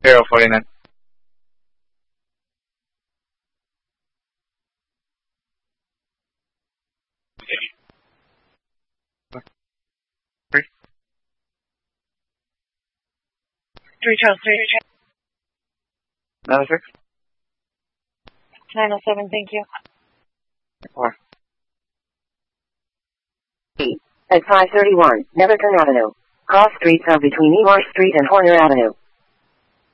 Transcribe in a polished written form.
049. Three Charles 906. 907, thank you. 4. At 531, Neverton Avenue. Cross streets are between Ewart Street and Horner Avenue.